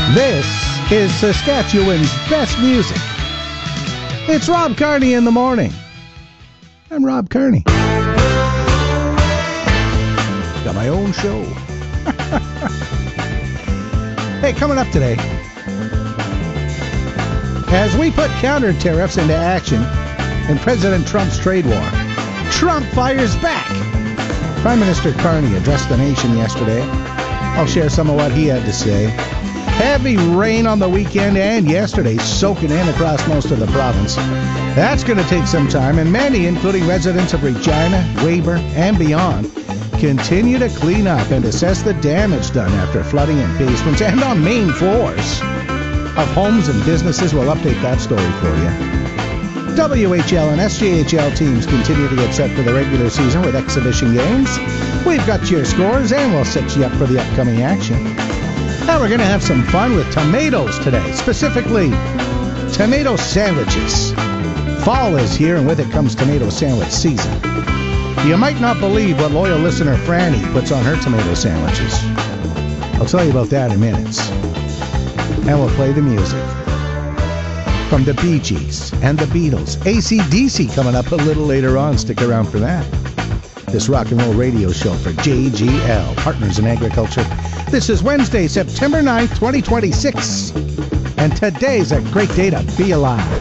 This is Saskatchewan's best music. It's Rob Kearney in the morning. I'm Rob Kearney. Got my own show. Hey, coming up today, as we put counter tariffs into action in President Trump's trade war, Trump fires back. Prime Minister Carney addressed the nation yesterday. I'll share some of what he had to say. Heavy rain on the weekend and yesterday, soaking in across most of the province. That's going to take some time, and many, including residents of Regina, Weyburn, and beyond, continue to clean up and assess the damage done after flooding in basements and on main floors of homes and businesses. We'll update that story for you. WHL and SJHL teams continue to get set for the regular season with exhibition games. We've got your scores, and we'll set you up for the upcoming action. Now we're going to have some fun with tomatoes today, specifically tomato sandwiches. Fall is here, and with it comes tomato sandwich season. You might not believe what loyal listener Franny puts on her tomato sandwiches. I'll tell you about that in minutes. And we'll play the music. From the Bee Gees and the Beatles, AC/DC coming up a little later on. Stick around for that. This rock and roll radio show for JGL, Partners in Agriculture. This is Wednesday, September 9th, 2026. And today's a great day to be alive.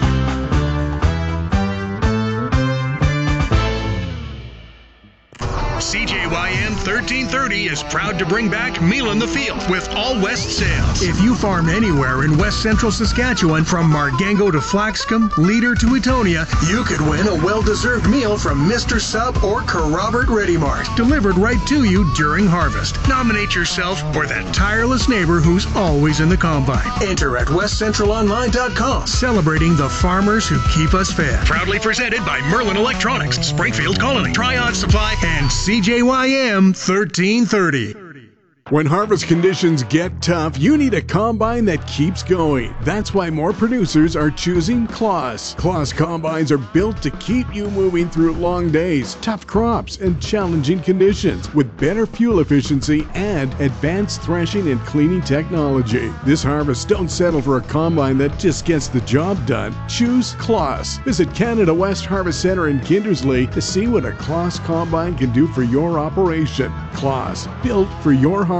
CJYM 1330 is proud to bring back Meal in the Field with All West sales. If you farm anywhere in West Central Saskatchewan, from Margango to Flaxcombe, Leader to Etonia, you could win a well-deserved meal from Mr. Sub or Robert Ready Mart, delivered right to you during harvest. Nominate yourself or that tireless neighbor who's always in the combine. Enter at westcentralonline.com, celebrating the farmers who keep us fed. Proudly presented by Merlin Electronics, Springfield Colony, Triad Supply, and CJYM 1330. When harvest conditions get tough, you need a combine that keeps going. That's why more producers are choosing Claas. Claas combines are built to keep you moving through long days, tough crops, and challenging conditions with better fuel efficiency and advanced threshing and cleaning technology. This harvest, don't settle for a combine that just gets the job done. Choose Claas. Visit Canada West Harvest Centre in Kindersley to see what a Claas combine can do for your operation. Claas, built for your harvest.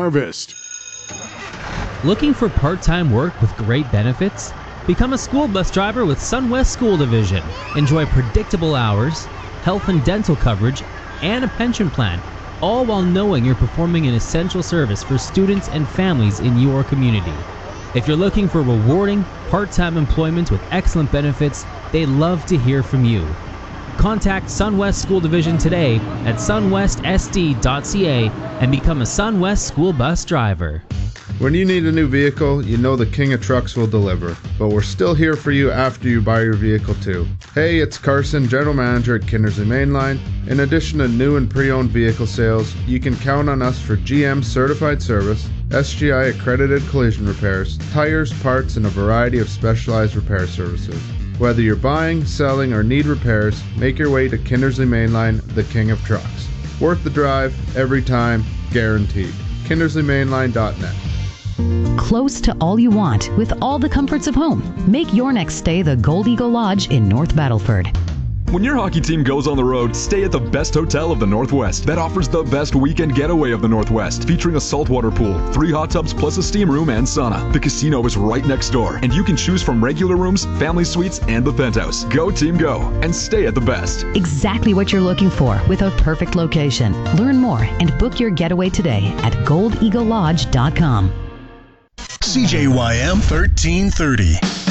Looking for part-time work with great benefits? Become a school bus driver with SunWest School Division. Enjoy predictable hours, health and dental coverage, and a pension plan, all while knowing you're performing an essential service for students and families in your community. If you're looking for rewarding, part-time employment with excellent benefits, they'd love to hear from you. Contact SunWest School Division today at sunwestsd.ca and become a SunWest school bus driver. When you need a new vehicle, you know the King of Trucks will deliver. But we're still here for you after you buy your vehicle too. Hey, it's Carson, General Manager at Kindersley Mainline. In addition to new and pre-owned vehicle sales, you can count on us for GM certified service, SGI accredited collision repairs, tires, parts, and a variety of specialized repair services. Whether you're buying, selling, or need repairs, make your way to Kindersley Mainline, the King of Trucks. Worth the drive, every time, guaranteed. KindersleyMainline.net. Close to all you want with all the comforts of home. Make your next stay the Gold Eagle Lodge in North Battleford. When your hockey team goes on the road, stay at the best hotel of the Northwest that offers the best weekend getaway of the Northwest, featuring a saltwater pool, 3 hot tubs plus a steam room and sauna. The casino is right next door, and you can choose from regular rooms, family suites, and the penthouse. Go team go, and stay at the best. Exactly what you're looking for with a perfect location. Learn more and book your getaway today at goldeaglelodge.com. CJYM 1330.